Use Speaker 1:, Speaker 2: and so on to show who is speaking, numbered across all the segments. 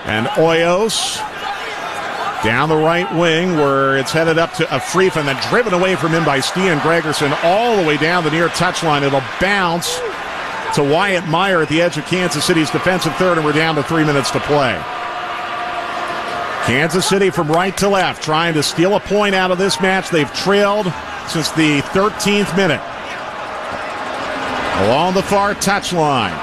Speaker 1: And Hoyos down the right wing where it's headed up to Afrifa and then driven away from him by Stian Gregerson all the way down the near touchline. It'll bounce to Wyatt Meyer at the edge of Kansas City's defensive third, and we're down to 3 minutes to play. Kansas City from right to left trying to steal a point out of this match. They've trailed since the 13th minute. Along the far touchline.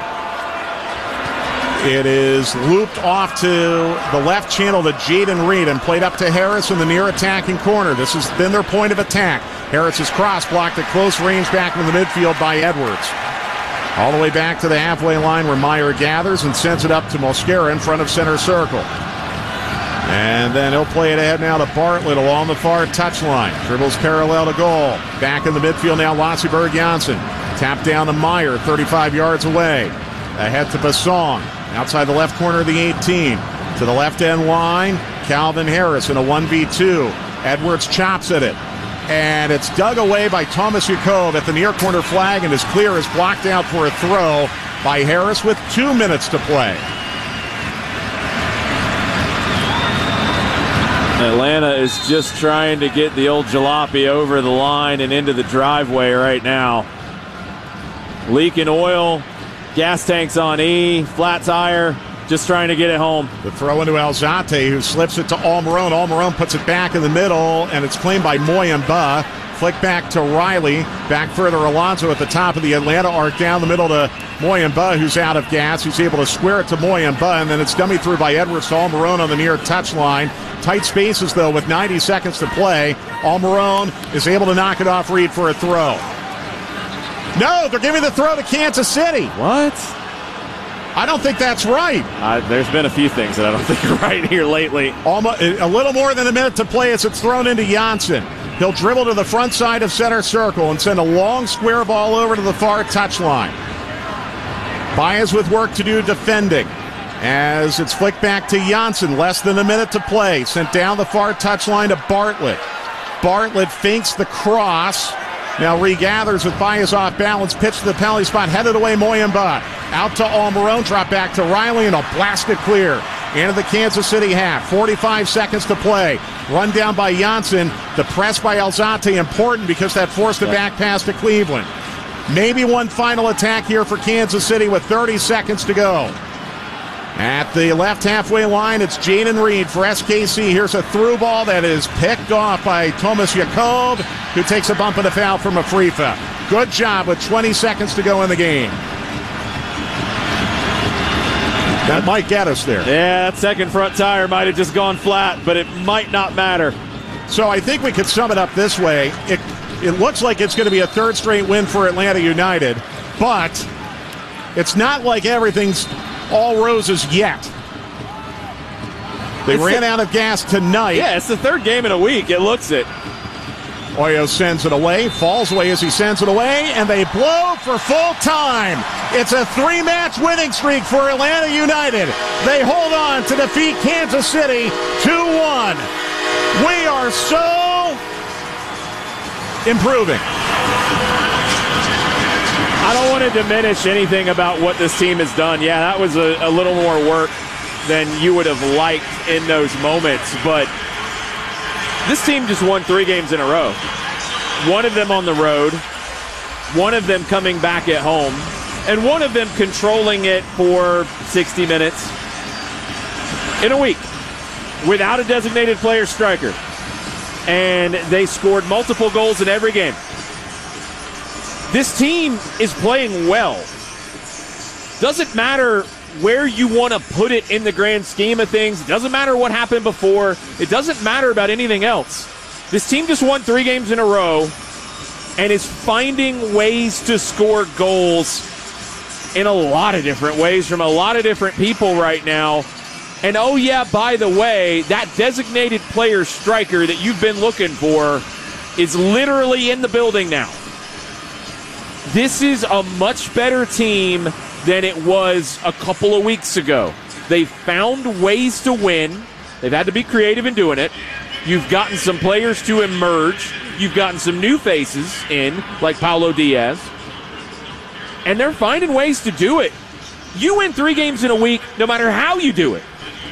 Speaker 1: It is looped off to the left channel to Jaden Reed and played up to Harris in the near attacking corner. This has been their point of attack. Harris's cross blocked at close range back in the midfield by Edwards. All the way back to the halfway line where Meyer gathers and sends it up to Mosquera in front of center circle. And then he'll play it ahead now to Bartlett along the far touchline. Dribbles parallel to goal. Back in the midfield now, Lasse Berg Janssen. Tap down to Meyer, 35 yards away. Ahead to Bassong. Outside the left corner of the 18. To the left end line, Calvin Harris in a 1v2. Edwards chops at it. And it's dug away by Thomas Yakov at the near corner flag, and is clear is blocked out for a throw by Harris with 2 minutes to play.
Speaker 2: Atlanta is just trying to get the old jalopy over the line and into the driveway right now. Leaking oil, gas tanks on E, flat tire, just trying to get it home.
Speaker 1: The throw into Alzate, who slips it to Almiron. Almiron puts it back in the middle, and it's claimed by Moyamba. Flick back to Riley. Back further, Alonso at the top of the Atlanta arc, down the middle to Moyamba, who's out of gas. Who's able to square it to Moyamba, and then it's dummy through by Edwards to Almiron on the near touchline. Tight spaces, though, with 90 seconds to play. Almiron is able to knock it off Reed for a throw. No, they're giving the throw to Kansas City.
Speaker 2: What?
Speaker 1: I don't think that's right.
Speaker 2: There's been a few things that I don't think are right here lately.
Speaker 1: Almost a little more than a minute to play as it's thrown into Janssen. He'll dribble to the front side of center circle and send a long square ball over to the far touchline. Baez with work to do defending as it's flicked back to Janssen. Less than a minute to play. Sent down the far touchline to Bartlett. Bartlett feints the cross. Now regathers with Baez off balance. Pitch to the penalty spot. Headed away Moyamba. Out to Almiron. Drop back to Riley and a blast it clear. Into the Kansas City half. 45 seconds to play. Run down by Janssen. The press by Alzate important because that forced a back pass to Cleveland. Maybe one final attack here for Kansas City with 30 seconds to go. At the left halfway line, it's Jaden Reed for SKC. Here's a through ball that is picked off by Thomas Yakov, who takes a bump and a foul from Afrifa. Good job with 20 seconds to go in the game. That might get us there.
Speaker 2: Yeah, that second front tire might have just gone flat, but it might not matter.
Speaker 1: So I think we could sum it up this way. It looks like it's going to be a third straight win for Atlanta United, but it's not like everything's all roses yet. They ran out of gas tonight.
Speaker 2: Yeah, it's the third game in a week. It looks it.
Speaker 1: Hoyos sends it away, falls away as he sends it away, and they blow for full time. It's a 3-match winning streak for Atlanta United. They hold on to defeat Kansas City 2-1. We are so improving.
Speaker 2: I don't want to diminish anything about what this team has done. Yeah, that was a little more work than you would have liked in those moments, but this team just won 3 games in a row. One of them on the road, one of them coming back at home, and one of them controlling it for 60 minutes in a week without a designated player striker. And they scored multiple goals in every game. This team is playing well. Doesn't matter where you want to put it in the grand scheme of things. It doesn't matter what happened before. It doesn't matter about anything else. This team just won 3 games in a row and is finding ways to score goals in a lot of different ways from a lot of different people right now. And oh yeah, by the way, that designated player striker that you've been looking for is literally in the building now. This is a much better team than it was a couple of weeks ago. They've found ways to win. They've had to be creative in doing it. You've gotten some players to emerge. You've gotten some new faces in, like Paulo Diaz. And they're finding ways to do it. You win 3 games in a week, no matter how you do it.